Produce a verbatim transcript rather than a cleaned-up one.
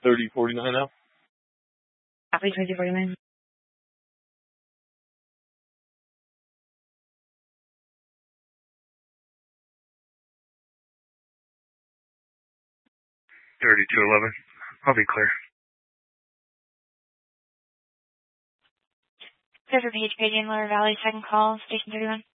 thirty forty-nine now. Copy, twenty forty-nine. thirty-two eleven. I'll be clear. River Page, Gradient, Lower Valley, second call, Station thirty-one.